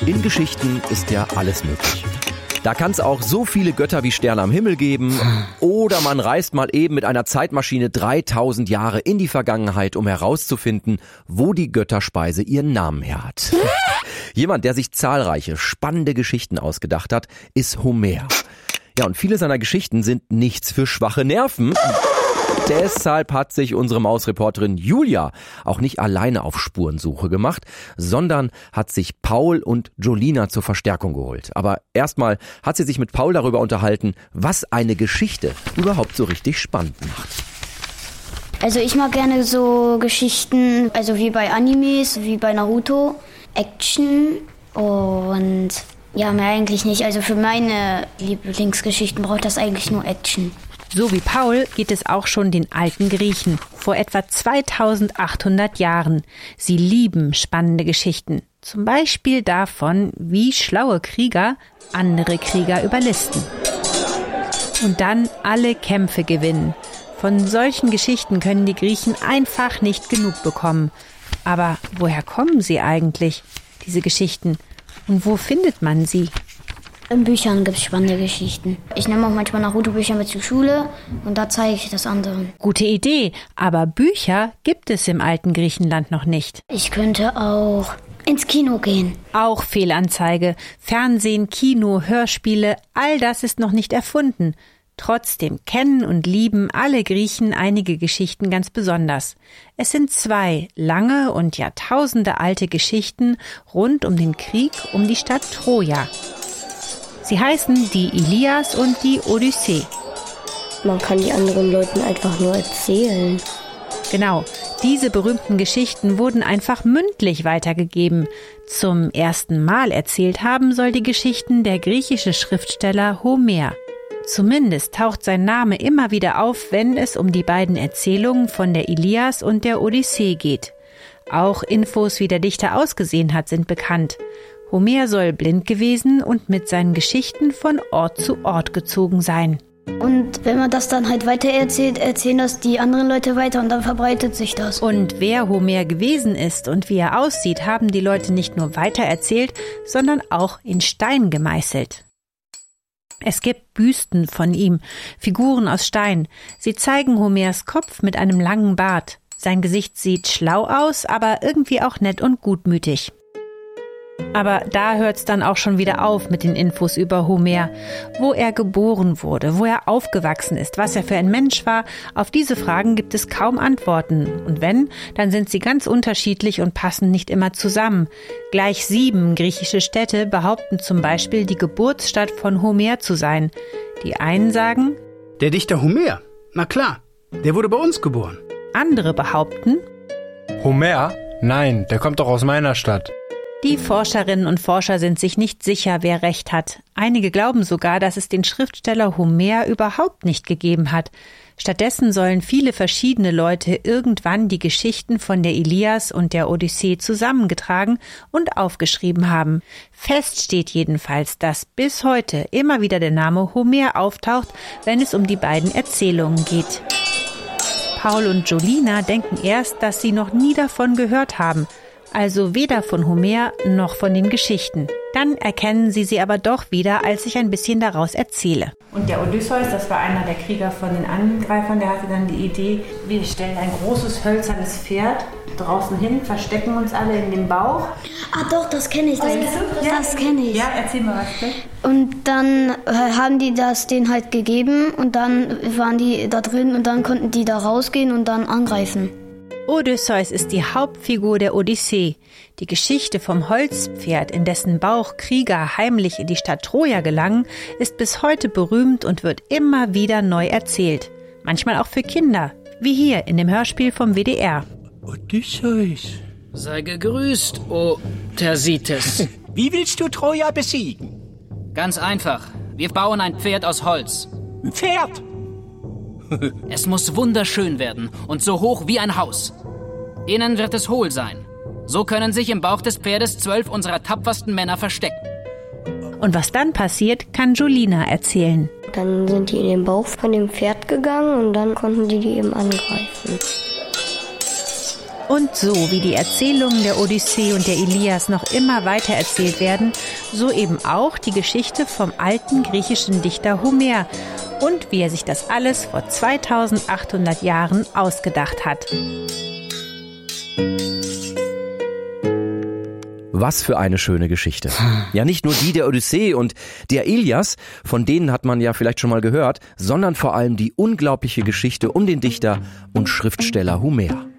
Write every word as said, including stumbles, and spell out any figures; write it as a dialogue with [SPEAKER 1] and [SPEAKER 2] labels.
[SPEAKER 1] In Geschichten ist ja alles möglich. Da kann es auch so viele Götter wie Sterne am Himmel geben. Oder man reist mal eben mit einer Zeitmaschine dreitausend Jahre in die Vergangenheit, um herauszufinden, wo die Götterspeise ihren Namen her hat. Jemand, der sich zahlreiche, spannende Geschichten ausgedacht hat, ist Homer. Ja, und viele seiner Geschichten sind nichts für schwache Nerven. Deshalb hat sich unsere Mausreporterin Julia auch nicht alleine auf Spurensuche gemacht, sondern hat sich Paul und Jolina zur Verstärkung geholt. Aber erstmal hat sie sich mit Paul darüber unterhalten, was eine Geschichte überhaupt so richtig spannend macht.
[SPEAKER 2] Also ich mag gerne so Geschichten, also wie bei Animes, wie bei Naruto, Action und ja, mehr eigentlich nicht. Also für meine Lieblingsgeschichten braucht das eigentlich nur Action.
[SPEAKER 3] So wie Paul geht es auch schon den alten Griechen vor etwa zweitausendachthundert Jahren. Sie lieben spannende Geschichten. Zum Beispiel davon, wie schlaue Krieger andere Krieger überlisten. Und dann alle Kämpfe gewinnen. Von solchen Geschichten können die Griechen einfach nicht genug bekommen. Aber woher kommen sie eigentlich, diese Geschichten? Und wo findet man sie?
[SPEAKER 2] In Büchern gibt es spannende Geschichten. Ich nehme auch manchmal Naruto-Bücher mit zur Schule und da zeige ich das anderen.
[SPEAKER 3] Gute Idee, aber Bücher gibt es im alten Griechenland noch nicht.
[SPEAKER 2] Ich könnte auch ins Kino gehen.
[SPEAKER 3] Auch Fehlanzeige. Fernsehen, Kino, Hörspiele, all das ist noch nicht erfunden. Trotzdem kennen und lieben alle Griechen einige Geschichten ganz besonders. Es sind zwei lange und Jahrtausende alte Geschichten rund um den Krieg um die Stadt Troja. Sie heißen die Ilias und die Odyssee.
[SPEAKER 2] Man kann die anderen Leuten einfach nur erzählen.
[SPEAKER 3] Genau, diese berühmten Geschichten wurden einfach mündlich weitergegeben. Zum ersten Mal erzählt haben soll die Geschichten der griechische Schriftsteller Homer. Zumindest taucht sein Name immer wieder auf, wenn es um die beiden Erzählungen von der Ilias und der Odyssee geht. Auch Infos, wie der Dichter ausgesehen hat, sind bekannt. Homer soll blind gewesen und mit seinen Geschichten von Ort zu Ort gezogen sein.
[SPEAKER 2] Und wenn man das dann halt weiter erzählt, erzählen das die anderen Leute weiter und dann verbreitet sich das.
[SPEAKER 3] Und wer Homer gewesen ist und wie er aussieht, haben die Leute nicht nur weiter erzählt, sondern auch in Stein gemeißelt. Es gibt Büsten von ihm, Figuren aus Stein. Sie zeigen Homers Kopf mit einem langen Bart. Sein Gesicht sieht schlau aus, aber irgendwie auch nett und gutmütig. Aber da hört's dann auch schon wieder auf mit den Infos über Homer. Wo er geboren wurde, wo er aufgewachsen ist, was er für ein Mensch war, auf diese Fragen gibt es kaum Antworten. Und wenn, dann sind sie ganz unterschiedlich und passen nicht immer zusammen. Gleich sieben griechische Städte behaupten zum Beispiel, die Geburtsstadt von Homer zu sein. Die einen sagen,
[SPEAKER 4] der Dichter Homer, na klar, der wurde bei uns geboren.
[SPEAKER 3] Andere behaupten,
[SPEAKER 5] Homer? Nein, der kommt doch aus meiner Stadt.
[SPEAKER 3] Die Forscherinnen und Forscher sind sich nicht sicher, wer recht hat. Einige glauben sogar, dass es den Schriftsteller Homer überhaupt nicht gegeben hat. Stattdessen sollen viele verschiedene Leute irgendwann die Geschichten von der Ilias und der Odyssee zusammengetragen und aufgeschrieben haben. Fest steht jedenfalls, dass bis heute immer wieder der Name Homer auftaucht, wenn es um die beiden Erzählungen geht. Paul und Jolina denken erst, dass sie noch nie davon gehört haben. Also weder von Homer noch von den Geschichten. Dann erkennen sie sie aber doch wieder, als ich ein bisschen daraus erzähle. Und der Odysseus, das war einer der Krieger von den Angreifern, der hatte dann die Idee, wir stellen ein großes hölzernes Pferd draußen hin, verstecken uns alle in dem Bauch.
[SPEAKER 2] Ah doch, das kenne ich. Das,
[SPEAKER 3] ja.
[SPEAKER 2] das kenne ich.
[SPEAKER 3] Ja, erzähl mal was bitte.
[SPEAKER 2] Und dann äh, haben die das denen halt gegeben und dann waren die da drin und dann konnten die da rausgehen und dann angreifen.
[SPEAKER 3] Odysseus ist die Hauptfigur der Odyssee. Die Geschichte vom Holzpferd, in dessen Bauch Krieger heimlich in die Stadt Troja gelangen, ist bis heute berühmt und wird immer wieder neu erzählt. Manchmal auch für Kinder, wie hier in dem Hörspiel vom W D R.
[SPEAKER 6] Odysseus.
[SPEAKER 7] Sei gegrüßt, o Thersites.
[SPEAKER 6] Wie willst du Troja besiegen?
[SPEAKER 7] Ganz einfach. Wir bauen ein Pferd aus Holz.
[SPEAKER 6] Ein Pferd?
[SPEAKER 7] Es muss wunderschön werden und so hoch wie ein Haus. Innen wird es hohl sein. So können sich im Bauch des Pferdes zwölf unserer tapfersten Männer verstecken.
[SPEAKER 3] Und was dann passiert, kann Jolina erzählen.
[SPEAKER 2] Dann sind die in den Bauch von dem Pferd gegangen und dann konnten die die eben angreifen.
[SPEAKER 3] Und so wie die Erzählungen der Odyssee und der Ilias noch immer weiter erzählt werden, so eben auch die Geschichte vom alten griechischen Dichter Homer und wie er sich das alles vor zweitausendachthundert Jahren ausgedacht hat.
[SPEAKER 1] Was für eine schöne Geschichte. Ja, nicht nur die der Odyssee und der Ilias, von denen hat man ja vielleicht schon mal gehört, sondern vor allem die unglaubliche Geschichte um den Dichter und Schriftsteller Homer.